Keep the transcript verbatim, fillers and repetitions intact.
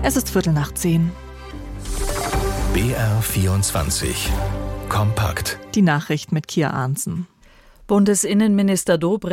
Es ist Viertel nach zehn. B R vierundzwanzig. Kompakt. Die Nachricht mit Kia Arntzen. Bundesinnenminister Dobrindt